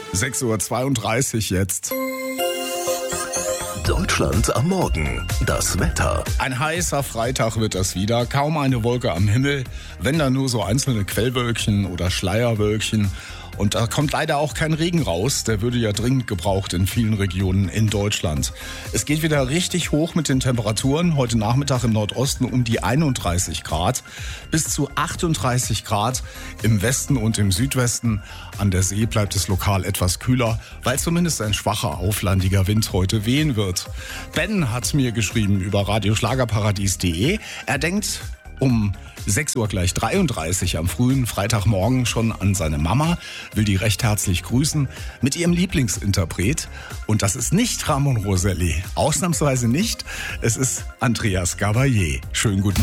6:32 Uhr jetzt. Deutschland am Morgen. Das Wetter. Ein heißer Freitag wird das wieder. Kaum eine Wolke am Himmel. Wenn dann nur so einzelne Quellwölkchen oder Schleierwölkchen. Und da kommt leider auch kein Regen raus. Der würde ja dringend gebraucht in vielen Regionen in Deutschland. Es geht wieder richtig hoch mit den Temperaturen. Heute Nachmittag im Nordosten um die 31 Grad. Bis zu 38 Grad im Westen und im Südwesten. An der See bleibt es lokal etwas kühler, weil zumindest ein schwacher, auflandiger Wind heute wehen wird. Ben hat mir geschrieben über radioschlagerparadies.de. Er denkt um 6:33 Uhr am frühen Freitagmorgen schon an seine Mama, will die recht herzlich grüßen mit ihrem Lieblingsinterpret. Und das ist nicht Ramon Roselli, ausnahmsweise nicht. Es ist Andreas Gabalier. Schönen guten